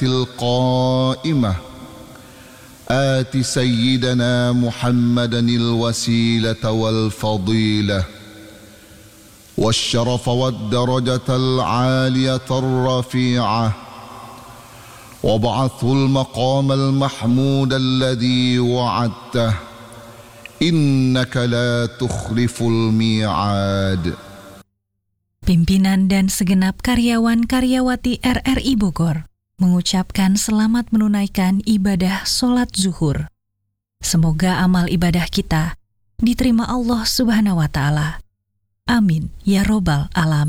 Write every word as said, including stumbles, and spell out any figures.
القائمة آت سيدنا محمدا الوسيلة والفضيلة والشرف والدرجة العالية الرفيعة وابعثه المقام المحمود الذي وعدته إنك لا تخلف الميعاد. Pimpinan dan segenap karyawan-karyawati R R I Bogor mengucapkan selamat menunaikan ibadah sholat zuhur. Semoga amal ibadah kita diterima Allah Subhanahu wa Ta'ala. Amin ya Robbal Alamin.